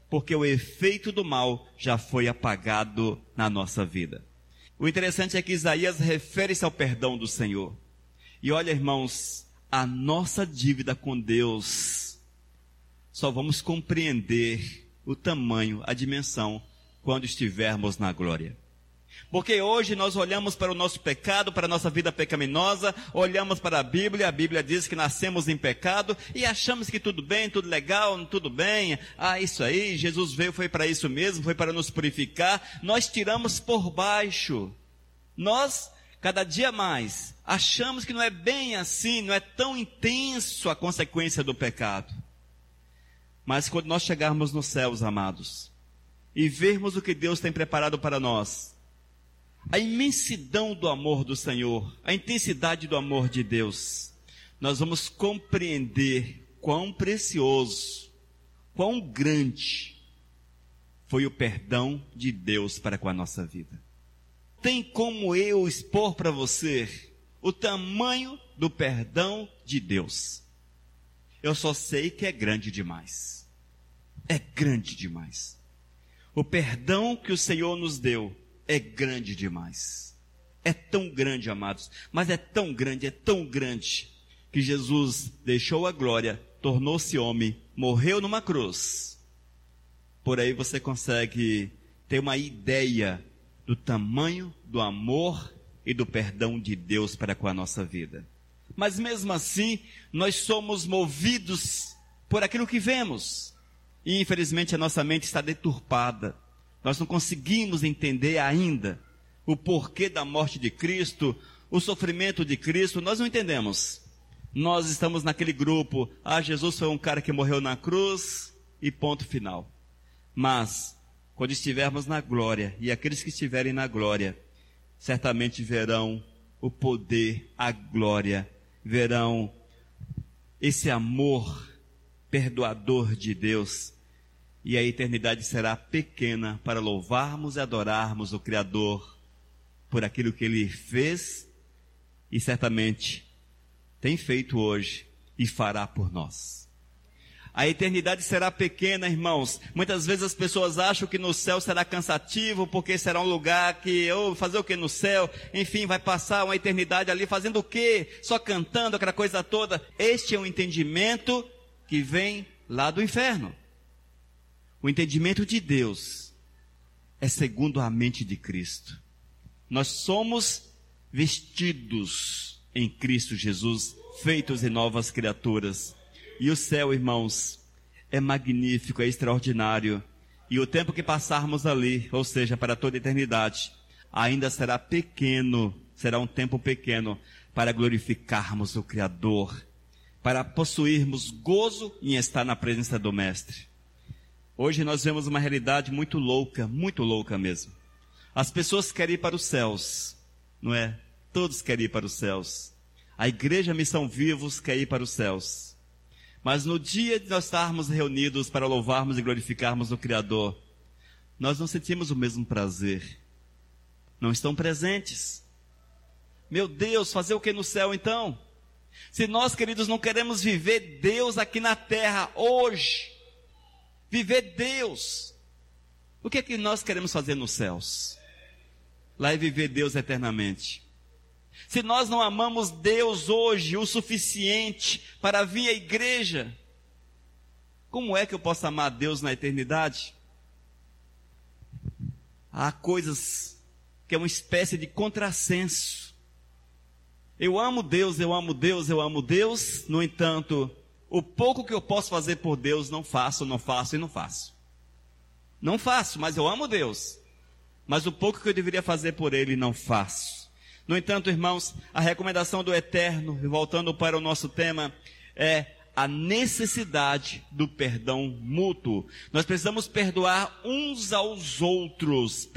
porque o efeito do mal já foi apagado na nossa vida. O interessante é que Isaías refere-se ao perdão do Senhor. E olha, irmãos, a nossa dívida com Deus, só vamos compreender o tamanho, a dimensão, quando estivermos na glória. Porque hoje nós olhamos para o nosso pecado, para a nossa vida pecaminosa, olhamos para a Bíblia diz que nascemos em pecado e achamos que tudo bem, tudo legal, tudo bem, isso aí, Jesus veio, foi para isso mesmo, foi para nos purificar. Nós tiramos por baixo. Nós, cada dia mais, achamos que não é bem assim, não é tão intenso a consequência do pecado. Mas quando nós chegarmos nos céus, amados, e vermos o que Deus tem preparado para nós, a imensidão do amor do Senhor, a intensidade do amor de Deus, nós vamos compreender quão precioso, quão grande foi o perdão de Deus para com a nossa vida. Tem como eu expor para você o tamanho do perdão de Deus? Eu só sei que é grande demais. É grande demais. O perdão que o Senhor nos deu é grande demais. É tão grande, amados, mas é tão grande, que Jesus deixou a glória, tornou-se homem, morreu numa cruz. Por aí você consegue ter uma ideia do tamanho do amor e do perdão de Deus para com a nossa vida. Mas mesmo assim, nós somos movidos por aquilo que vemos. E infelizmente a nossa mente está deturpada. Nós não conseguimos entender ainda o porquê da morte de Cristo, o sofrimento de Cristo, nós não entendemos. Nós estamos naquele grupo, Jesus foi um cara que morreu na cruz e ponto final. Mas, quando estivermos na glória, e aqueles que estiverem na glória, certamente verão o poder, a glória, verão esse amor perdoador de Deus, e a eternidade será pequena para louvarmos e adorarmos o Criador por aquilo que Ele fez e certamente tem feito hoje e fará por nós. A eternidade será pequena, irmãos. Muitas vezes as pessoas acham que no céu será cansativo, porque será um lugar que, fazer o que no céu? Enfim, vai passar uma eternidade ali fazendo o quê? Só cantando aquela coisa toda. Este é um entendimento que vem lá do inferno. O entendimento de Deus é segundo a mente de Cristo. Nós somos vestidos em Cristo Jesus, feitos em novas criaturas. E o céu, irmãos, é magnífico, é extraordinário. E o tempo que passarmos ali, ou seja, para toda a eternidade, ainda será pequeno, será um tempo pequeno para glorificarmos o Criador, para possuirmos gozo em estar na presença do Mestre. Hoje nós vemos uma realidade muito louca mesmo. As pessoas querem ir para os céus, não é? Todos querem ir para os céus. A igreja Missão Vivos quer ir para os céus. Mas no dia de nós estarmos reunidos para louvarmos e glorificarmos o Criador, nós não sentimos o mesmo prazer. Não estão presentes. Meu Deus, fazer o que no céu então? Se nós, queridos, não queremos viver Deus aqui na terra hoje, viver Deus, o que é que nós queremos fazer nos céus? Lá é viver Deus eternamente. Se nós não amamos Deus hoje o suficiente para vir à igreja, como é que eu posso amar Deus na eternidade? Há coisas que é uma espécie de contrassenso. Eu amo Deus, eu amo Deus, eu amo Deus, no entanto, o pouco que eu posso fazer por Deus, não faço. Não faço, mas eu amo Deus. Mas o pouco que eu deveria fazer por Ele, não faço. No entanto, irmãos, a recomendação do Eterno, e voltando para o nosso tema, é a necessidade do perdão mútuo. Nós precisamos perdoar uns aos outros.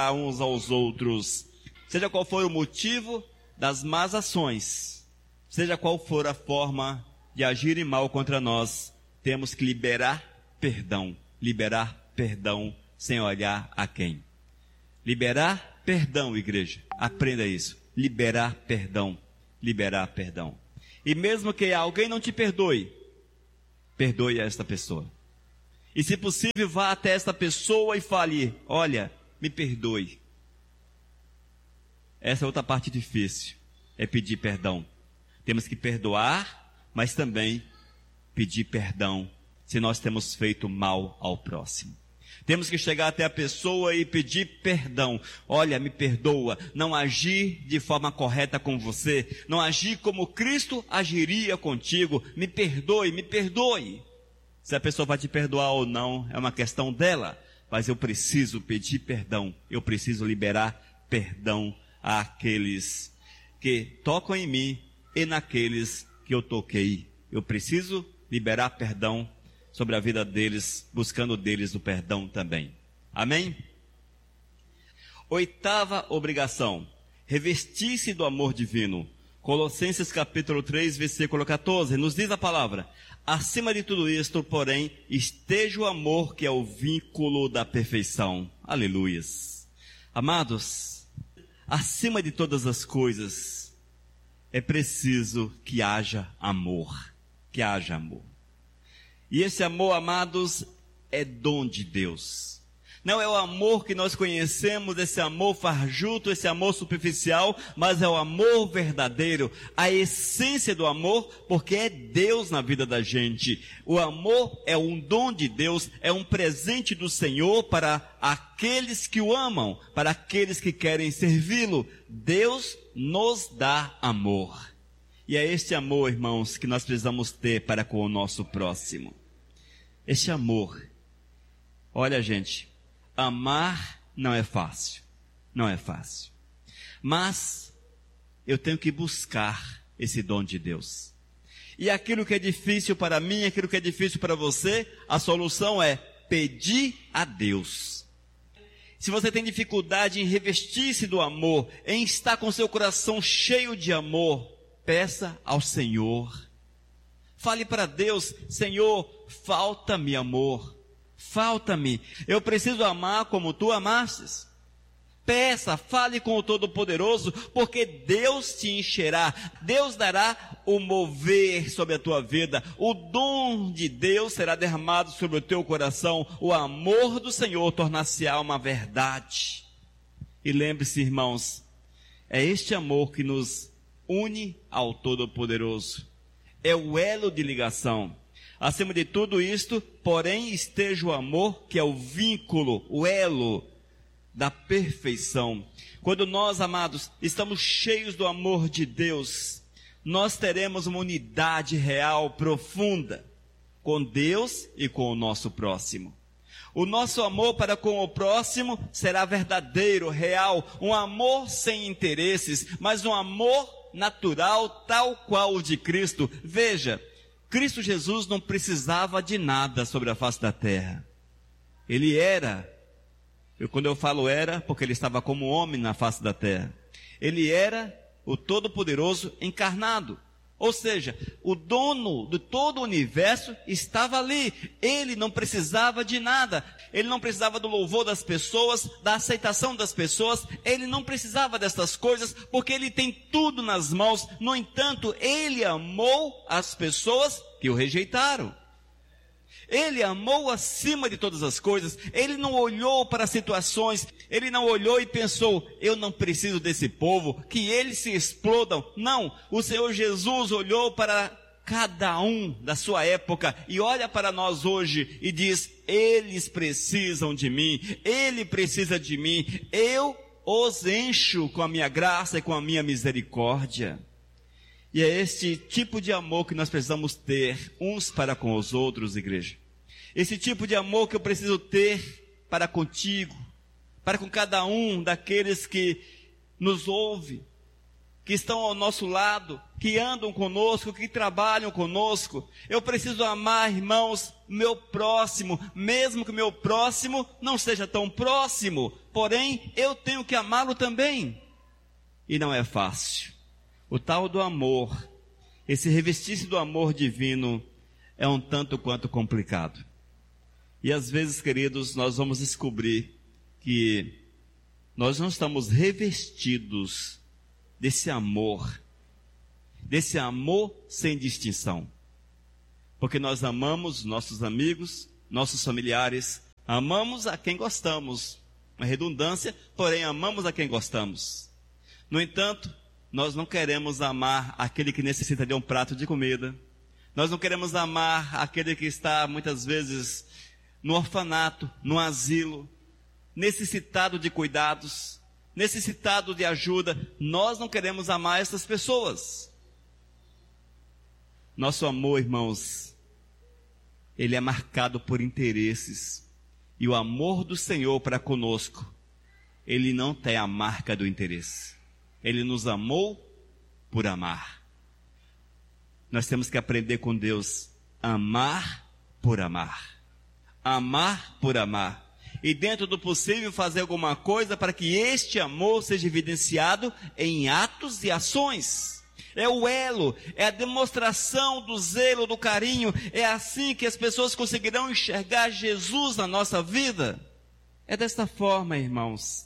Seja qual for o motivo das más ações, seja qual for a forma de agirem mal contra nós, temos que liberar perdão sem olhar a quem. Liberar perdão, igreja, aprenda isso, liberar perdão. E mesmo que alguém não te perdoe, perdoe esta pessoa. E se possível, vá até esta pessoa e fale: olha, me perdoe. Essa é outra parte difícil, é pedir perdão. Temos que perdoar, mas também pedir perdão se nós temos feito mal ao próximo. Temos que chegar até a pessoa e pedir perdão. Olha, me perdoa, não agi de forma correta com você, não agi como Cristo agiria contigo, me perdoe, me perdoe. Se a pessoa vai te perdoar ou não, é uma questão dela, mas eu preciso pedir perdão, eu preciso liberar perdão àqueles que tocam em mim e naqueles que eu toquei. Eu preciso liberar perdão sobre a vida deles, buscando deles o perdão também. Amém? Oitava obrigação: revestir-se do amor divino. Colossenses capítulo 3, versículo 14, nos diz a palavra: acima de tudo isto, porém, esteja o amor, que é o vínculo da perfeição. Aleluias. Amados, acima de todas as coisas, é preciso que haja amor. Que haja amor. E esse amor, amados, é dom de Deus. Não é o amor que nós conhecemos, esse amor fajuto, esse amor superficial, mas é o amor verdadeiro, a essência do amor, porque é Deus na vida da gente. O amor é um dom de Deus, é um presente do Senhor para aqueles que o amam, para aqueles que querem servi-lo. Deus nos dá amor. E é este amor, irmãos, que nós precisamos ter para com o nosso próximo. Este amor, olha, gente, amar não é fácil, não é fácil, mas eu tenho que buscar esse dom de Deus, e aquilo que é difícil para mim, aquilo que é difícil para você, a solução é pedir a Deus. Se você tem dificuldade em revestir-se do amor, em estar com seu coração cheio de amor, peça ao Senhor. Fale para Deus: Senhor, falta-me amor, falta-me, eu preciso amar como tu amastes. Peça, fale com o Todo-Poderoso, porque Deus te encherá, Deus dará o mover sobre a tua vida, o dom de Deus será derramado sobre o teu coração, o amor do Senhor tornar-se-á uma verdade. E lembre-se, irmãos, é este amor que nos une ao Todo-Poderoso. É o elo de ligação. Acima de tudo isto, porém, esteja o amor, que é o vínculo, o elo da perfeição. Quando nós, amados, estamos cheios do amor de Deus, nós teremos uma unidade real, profunda, com Deus e com o nosso próximo. O nosso amor para com o próximo será verdadeiro, real, um amor sem interesses, mas um amor natural, tal qual o de Cristo. Veja, Cristo Jesus não precisava de nada sobre a face da terra. Ele era, quando eu falo era, porque ele estava como homem na face da terra. Ele era o Todo-Poderoso encarnado. Ou seja, o dono de todo o universo estava ali. Ele não precisava de nada. Ele não precisava do louvor das pessoas, da aceitação das pessoas. Ele não precisava dessas coisas, porque ele tem tudo nas mãos. No entanto, ele amou as pessoas que o rejeitaram. Ele amou acima de todas as coisas. Ele não olhou para situações, ele não olhou e pensou: eu não preciso desse povo, que eles se explodam. Não, o Senhor Jesus olhou para cada um da sua época e olha para nós hoje e diz: eles precisam de mim, ele precisa de mim, eu os encho com a minha graça e com a minha misericórdia. E é este tipo de amor que nós precisamos ter uns para com os outros, igreja. Esse tipo de amor que eu preciso ter para contigo, para com cada um daqueles que nos ouvem, que estão ao nosso lado, que andam conosco, que trabalham conosco. Eu preciso amar, irmãos, meu próximo, mesmo que meu próximo não seja tão próximo, porém eu tenho que amá-lo também. E não é fácil. O tal do amor, esse revestir-se do amor divino, é um tanto quanto complicado. E às vezes, queridos, nós vamos descobrir que nós não estamos revestidos desse amor sem distinção. Porque nós amamos nossos amigos, nossos familiares, amamos a quem gostamos. Uma redundância, porém amamos a quem gostamos. No entanto, nós não queremos amar aquele que necessita de um prato de comida. Nós não queremos amar aquele que está muitas vezes no orfanato, no asilo, necessitado de cuidados, necessitado de ajuda. Nós não queremos amar essas pessoas. Nosso amor, irmãos, ele é marcado por interesses. E o amor do Senhor para conosco, ele não tem a marca do interesse. Ele nos amou por amar. Nós temos que aprender com Deus, amar por amar. Amar por amar. E dentro do possível fazer alguma coisa para que este amor seja evidenciado em atos e ações. É o elo, é a demonstração do zelo, do carinho. É assim que as pessoas conseguirão enxergar Jesus na nossa vida. É desta forma, irmãos.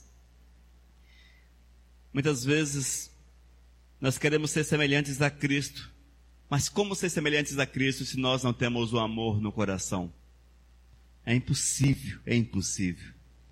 Muitas vezes nós queremos ser semelhantes a Cristo. Mas como ser semelhantes a Cristo se nós não temos o amor no coração? É impossível, é impossível.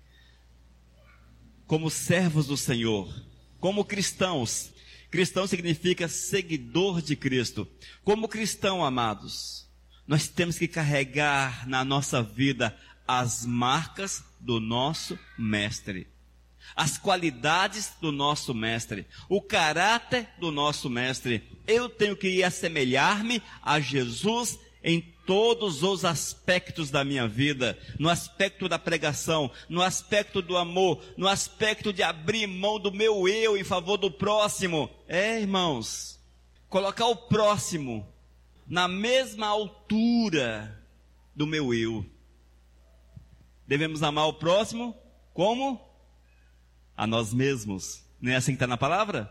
Como servos do Senhor, como cristãos, cristão significa seguidor de Cristo. Como cristão, amados, nós temos que carregar na nossa vida as marcas do nosso Mestre. As qualidades do nosso Mestre, o caráter do nosso Mestre. Eu tenho que assemelhar-me a Jesus em todos os aspectos da minha vida, no aspecto da pregação, no aspecto do amor, no aspecto de abrir mão do meu eu em favor do próximo. Irmãos, colocar o próximo na mesma altura do meu eu. Devemos amar o próximo como? A nós mesmos. Não é assim que está na palavra?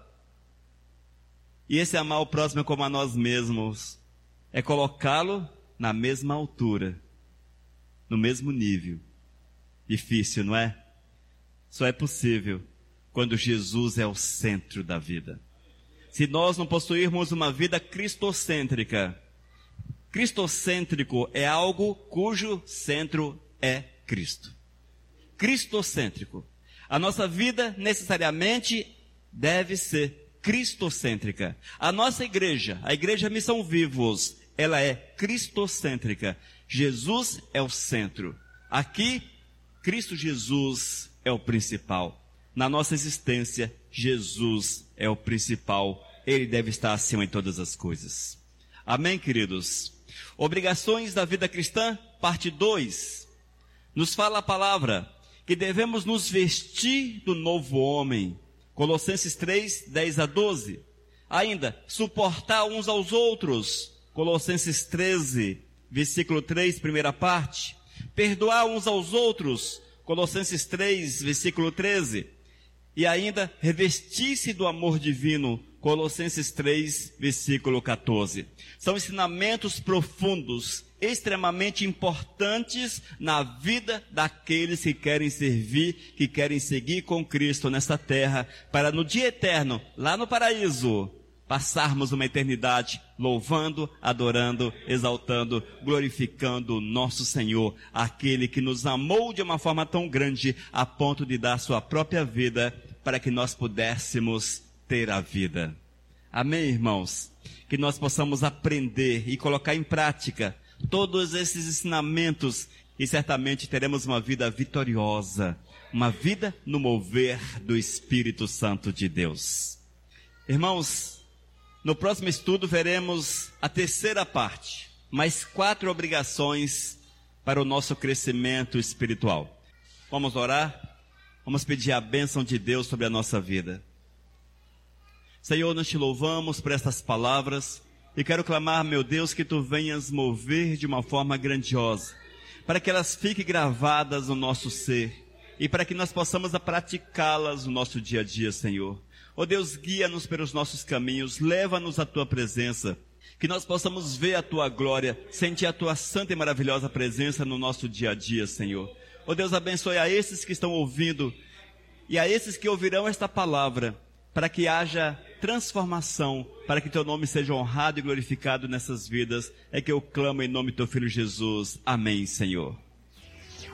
E esse amar o próximo como a nós mesmos é colocá-lo na mesma altura, no mesmo nível. Difícil, não é? Só é possível quando Jesus é o centro da vida. Se nós não possuirmos uma vida cristocêntrica, cristocêntrico é algo cujo centro é Cristo. Cristocêntrico. A nossa vida necessariamente deve ser cristocêntrica. A nossa igreja, a Igreja Missão Vivos, ela é cristocêntrica. Jesus é o centro. Aqui, Cristo Jesus é o principal. Na nossa existência, Jesus é o principal. Ele deve estar acima de todas as coisas. Amém, queridos? Obrigações da vida cristã, parte 2. Nos fala a palavra que devemos nos vestir do novo homem. Colossenses 3, 10 a 12. Ainda, suportar uns aos outros. Colossenses 13, versículo 3, primeira parte. Perdoar uns aos outros. Colossenses 3, versículo 13. E ainda, revestir-se do amor divino. Colossenses 3, versículo 14. São ensinamentos profundos, extremamente importantes na vida daqueles que querem servir, que querem seguir com Cristo nesta terra, para no dia eterno, lá no paraíso, passarmos uma eternidade louvando, adorando, exaltando, glorificando o nosso Senhor, aquele que nos amou de uma forma tão grande, a ponto de dar sua própria vida, para que nós pudéssemos ter a vida. Amém, irmãos? Que nós possamos aprender e colocar em prática todos esses ensinamentos e certamente teremos uma vida vitoriosa, uma vida no mover do Espírito Santo de Deus. Irmãos, no próximo estudo veremos a terceira parte, mais 4 obrigações para o nosso crescimento espiritual. Vamos orar? Vamos pedir a bênção de Deus sobre a nossa vida. Senhor, nós te louvamos por estas palavras e quero clamar, meu Deus, que tu venhas mover de uma forma grandiosa, para que elas fiquem gravadas no nosso ser e para que nós possamos praticá-las no nosso dia a dia, Senhor. Ó Deus, guia-nos pelos nossos caminhos, leva-nos à tua presença, que nós possamos ver a tua glória, sentir a tua santa e maravilhosa presença no nosso dia a dia, Senhor. Ó Deus, abençoe a esses que estão ouvindo e a esses que ouvirão esta palavra, para que haja transformação, para que teu nome seja honrado e glorificado nessas vidas. É que eu clamo em nome do teu Filho Jesus. Amém, Senhor.